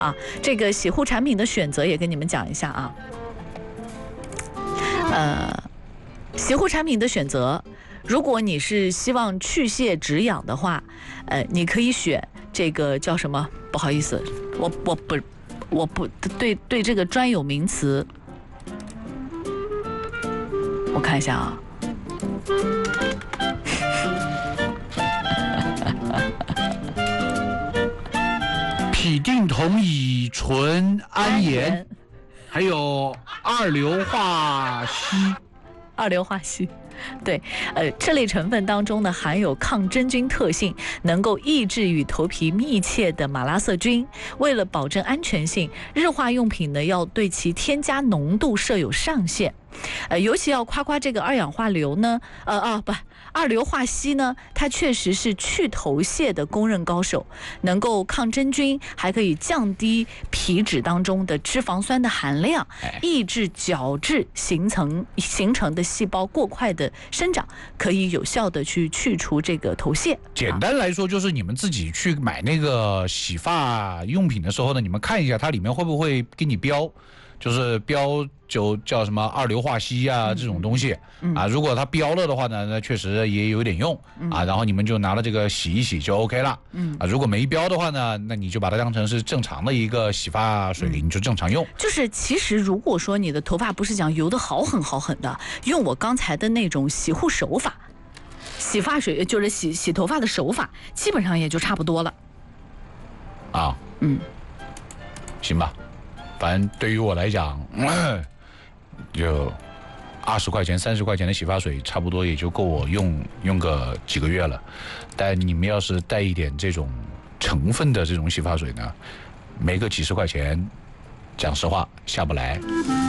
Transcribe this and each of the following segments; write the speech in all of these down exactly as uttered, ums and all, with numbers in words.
啊，这个洗护产品的选择也跟你们讲一下啊。呃，洗护产品的选择，如果你是希望去屑止痒的话，呃，你可以选这个叫什么？不好意思，我我不我不对对这个专有名词，我看一下啊。 吡啶酮乙醇胺盐，还有二硫化硒。 二硫化硒，对，呃，这类成分当中呢含有抗真菌特性，能够抑制与头皮密切的马拉色菌。为了保证安全性，日化用品呢要对其添加浓度设有上限。呃，尤其要夸夸这个二氧化硫呢，呃啊不，二硫化硒呢，它确实是去头屑的公认高手，能够抗真菌，还可以降低皮脂当中的脂肪酸的含量，抑制角质形成形成的细胞过快的生长，可以有效的去去除这个头屑。 简单来说，就是你们自己去买那个洗发用品的时候呢，你们看一下它里面会不会给你标。就是标就叫什么二硫化硒啊、嗯、这种东西、嗯、啊，如果它标了的话呢，那确实也有点用、嗯、啊，然后你们就拿了这个洗一洗就 OK 了，嗯啊，如果没标的话呢，那你就把它当成是正常的一个洗发水，嗯、你就正常用。 就是其实如果说你的头发不是讲油的好狠好狠的，用我刚才的那种洗护手法，洗发水就是洗洗头发的手法，基本上也就差不多了。 啊，嗯，行吧。反正对于我来讲，嗯、就二十块钱、三十块钱的洗发水，差不多也就够我用用个几个月了。但你们要是带一点这种成分的这种洗发水呢，没个几十块钱，讲实话下不来。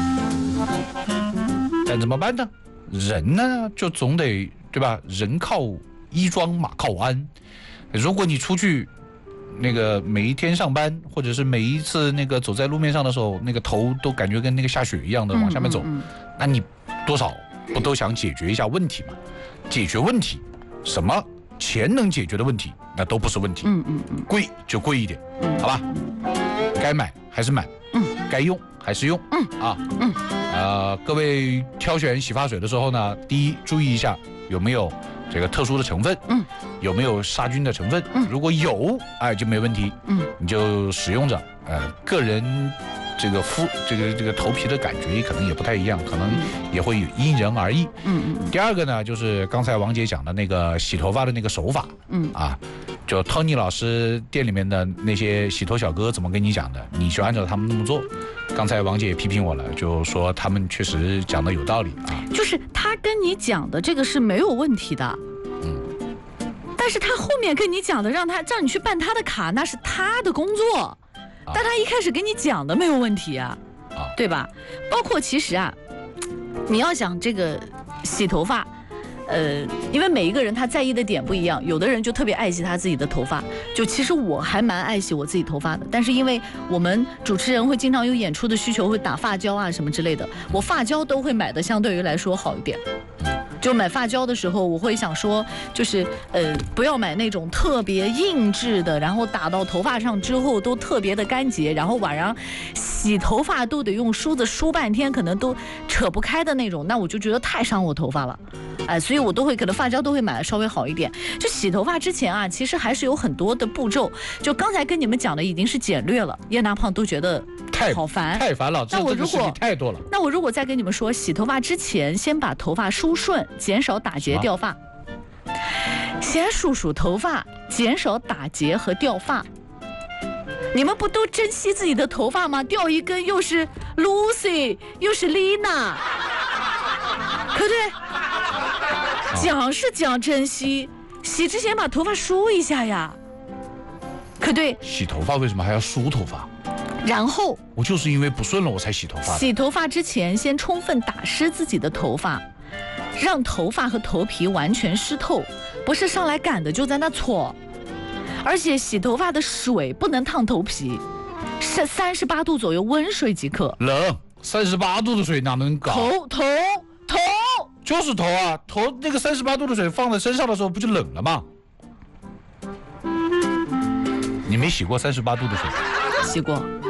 但怎么办呢？人呢，就总得对吧？人靠衣装，马靠鞍。如果你出去。那个每一天上班，或者是每一次那个走在路面上的时候，那个头都感觉跟那个下雪一样的往下面走，嗯嗯嗯那你多少不都想解决一下问题吗？解决问题，什么钱能解决的问题，那都不是问题。嗯嗯嗯，贵就贵一点，嗯、好吧？该买还是买，嗯，该用还是用，嗯啊，嗯，呃，各位挑选洗发水的时候呢，第一注意一下有没有。这个特殊的成分，嗯，有没有杀菌的成分？嗯，如果有，哎，就没问题，嗯，你就使用着，呃，个人这个肤这个这个头皮的感觉可能也不太一样，可能也会因人而异，嗯嗯。第二个呢，就是刚才王姐讲的那个洗头发的那个手法，嗯啊，就 Tony 老师店里面的那些洗头小哥怎么跟你讲的，你就按照他们那么做。刚才王姐也批评我了，就说他们确实讲的有道理啊。 就是他跟你讲的这个是没有问题的，嗯，但是他后面跟你讲的，让他让你去办他的卡，那是他的工作，啊、但他一开始跟你讲的没有问题啊，啊，对吧？包括其实啊，你要想这个洗头发。呃，因为每一个人他在意的点不一样，有的人就特别爱惜他自己的头发，就其实我还蛮爱惜我自己头发的，但是因为我们主持人会经常有演出的需求，会打发胶啊什么之类的，我发胶都会买的相对于来说好一点。就买发胶的时候，我会想说，就是呃，不要买那种特别硬质的，然后打到头发上之后都特别的干结，然后晚上洗头发都得用梳子梳半天，可能都扯不开的那种，那我就觉得太伤我头发了，哎，所以我都会可能发胶都会买的稍微好一点。就洗头发之前啊，其实还是有很多的步骤，就刚才跟你们讲的已经是简略了，叶大胖都觉得太好烦， 太烦了。 那我如果太多了， 那我如果再跟你们说，洗头发之前先把头发梳顺，减少打结掉发，先梳梳头发，减少打结和掉发。你们不都珍惜自己的头发吗？掉一根又是 Lucy 又是 Lina， 可对？讲是讲珍惜，洗之前把头发梳一下呀，可对？ 洗头发为什么还要梳头发？ 然后我就是因为不顺了我才洗头发。 洗头发之前先充分打湿自己的头发，让头发和头皮完全湿透，不是上来赶的就在那搓。而且洗头发的水不能烫头皮，是三十八度左右温水即可。 冷，三十八度的水哪能搞？ 头头头就是头啊，头那个三十八度的水放在身上的时候不就冷了吗？你没洗过三十八度的水？ 洗过。